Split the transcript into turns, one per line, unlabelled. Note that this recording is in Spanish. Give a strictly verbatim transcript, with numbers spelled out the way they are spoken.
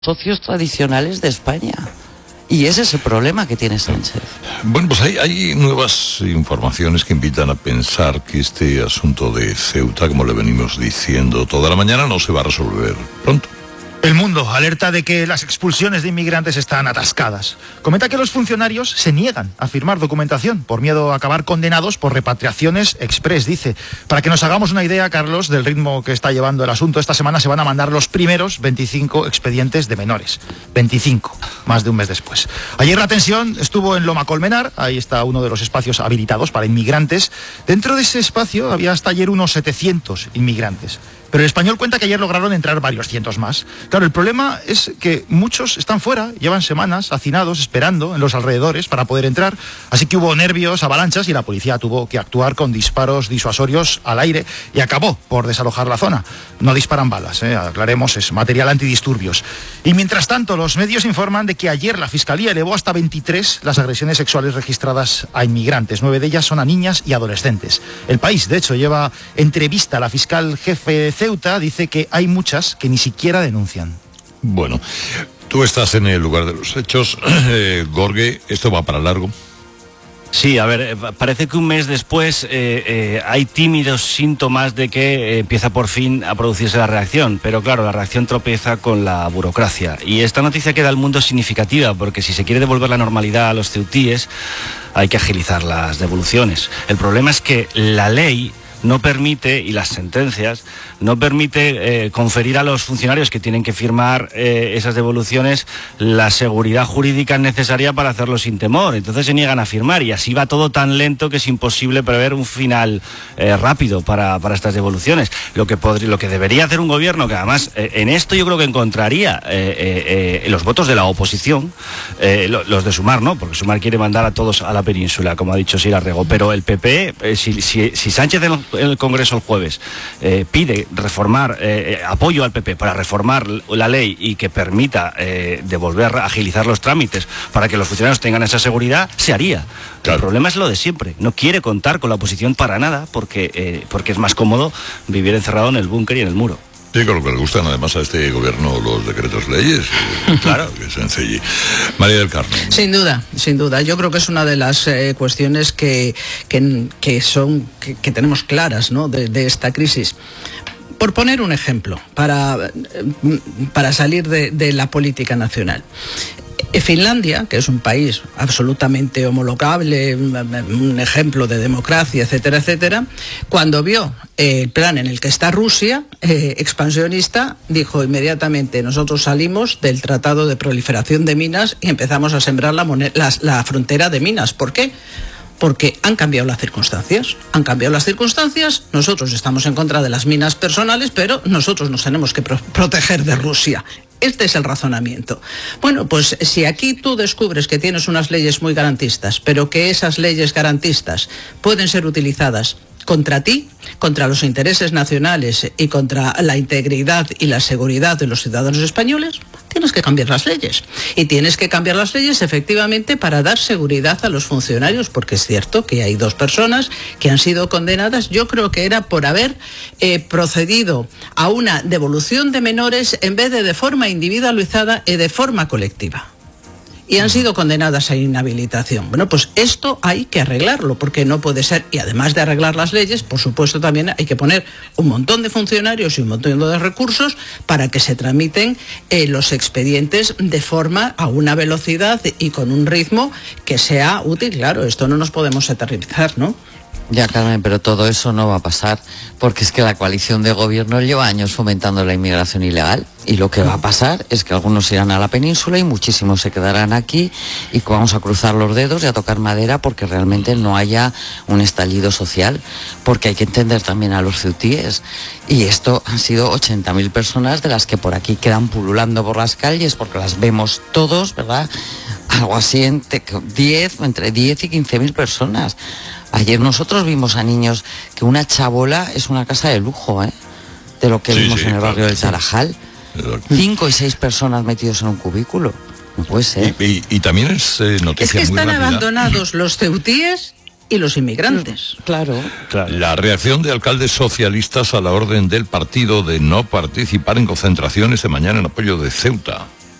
socios tradicionales de España. Y ese es el problema que tiene Sánchez.
Bueno, pues hay, hay nuevas informaciones que invitan a pensar que este asunto de Ceuta, como le venimos diciendo toda la mañana, no se va a resolver pronto.
El Mundo alerta de que las expulsiones de inmigrantes están atascadas. Comenta que los funcionarios se niegan a firmar documentación por miedo a acabar condenados por repatriaciones express, dice. Para que nos hagamos una idea, Carlos, del ritmo que está llevando el asunto, esta semana se van a mandar los primeros veinticinco expedientes de menores. veinticinco, más de un mes después. Ayer la tensión estuvo en Loma Colmenar, ahí está uno de los espacios habilitados para inmigrantes. Dentro de ese espacio había hasta ayer unos setecientos inmigrantes. Pero el Español cuenta que ayer lograron entrar varios cientos más. Claro, el problema es que muchos están fuera, llevan semanas hacinados, esperando en los alrededores para poder entrar. Así que hubo nervios, avalanchas y la policía tuvo que actuar con disparos disuasorios al aire y acabó por desalojar la zona. No disparan balas, ¿eh? Aclaremos, es material antidisturbios. Y mientras tanto, los medios informan de que ayer la Fiscalía elevó hasta veintitrés las agresiones sexuales registradas a inmigrantes. Nueve de ellas son a niñas y adolescentes. El País, de hecho, lleva entrevista a la fiscal jefe de Ceuta, dice que hay muchas que ni siquiera denuncian.
Bueno, tú estás en el lugar de los hechos. Eh, Gorge, ¿esto va para largo?
Sí, a ver, parece que un mes después eh, eh, hay tímidos síntomas de que eh, empieza por fin a producirse la reacción, pero claro, la reacción tropeza con la burocracia. Y esta noticia que da El Mundo es significativa, porque si se quiere devolver la normalidad a los ceutíes, hay que agilizar las devoluciones. El problema es que la ley no permite, y las sentencias, no permite eh, conferir a los funcionarios que tienen que firmar eh, esas devoluciones la seguridad jurídica necesaria para hacerlo sin temor. Entonces se niegan a firmar y así va todo tan lento que es imposible prever un final eh, rápido para, para estas devoluciones. Lo que, podría, lo que debería hacer un gobierno, que además eh, en esto yo creo que encontraría eh, eh, los votos de la oposición, eh, los de Sumar, ¿no? Porque Sumar quiere mandar a todos a la península, como ha dicho Sira Rego, pero el P P, eh, si, si, si Sánchez en el Congreso el jueves eh, pide reformar, eh, apoyo al P P para reformar la ley y que permita eh, devolver, agilizar los trámites para que los funcionarios tengan esa seguridad, se haría. Claro. El problema es lo de siempre. No quiere contar con la oposición para nada porque, eh, porque es más cómodo vivir encerrado en el búnker y en el muro.
Sí, con lo que le gustan además a este gobierno los decretos leyes. Claro, que es sencillo. María del Carmen.
Sin duda, sin duda. Yo creo que es una de las eh, cuestiones que, que, que son que, que tenemos claras, ¿no? de, de esta crisis. Por poner un ejemplo, para, para salir de, de la política nacional. Finlandia, que es un país absolutamente homologable, un ejemplo de democracia, etcétera, etcétera, cuando vio el plan en el que está Rusia, eh, expansionista, dijo inmediatamente: nosotros salimos del Tratado de Proliferación de Minas y empezamos a sembrar la, la, la frontera de minas. ¿Por qué? Porque han cambiado las circunstancias. Han cambiado las circunstancias, nosotros estamos en contra de las minas personales, pero nosotros nos tenemos que pro proteger de Rusia. Este es el razonamiento. Bueno, pues si aquí tú descubres que tienes unas leyes muy garantistas, pero que esas leyes garantistas pueden ser utilizadas contra ti, contra los intereses nacionales y contra la integridad y la seguridad de los ciudadanos españoles, tienes que cambiar las leyes. Y tienes que cambiar las leyes efectivamente para dar seguridad a los funcionarios, porque es cierto que hay dos personas que han sido condenadas, yo creo que era por haber eh, procedido a una devolución de menores en vez de de forma individualizada y de forma colectiva. Y han sido condenadas a inhabilitación. Bueno, pues esto hay que arreglarlo, porque no puede ser, y además de arreglar las leyes, por supuesto también hay que poner un montón de funcionarios y un montón de recursos para que se tramiten eh, los expedientes de forma a una velocidad y con un ritmo que sea útil. Claro, esto no nos podemos eternizar, ¿no?
Ya, Carmen, pero todo eso no va a pasar, porque es que la coalición de gobierno lleva años fomentando la inmigración ilegal, y lo que va a pasar es que algunos irán a la península y muchísimos se quedarán aquí, y que vamos a cruzar los dedos y a tocar madera porque realmente no haya un estallido social, porque hay que entender también a los ceutíes, y esto han sido ochenta mil personas de las que por aquí quedan pululando por las calles, porque las vemos todos, ¿verdad? Algo así, entre diez, entre diez y quince mil personas. Ayer nosotros vimos a niños que una chabola es una casa de lujo, ¿eh? De lo que sí, vimos sí, en el barrio del Tarajal. Sí. Cinco y seis personas metidos en un cubículo. No puede ser.
Y, y, y también es eh, noticia
Es que
muy
están
rápida.
Abandonados los ceutíes y los inmigrantes.
Claro.
claro. La reacción de alcaldes socialistas a la orden del partido de no participar en concentraciones de mañana en apoyo de Ceuta.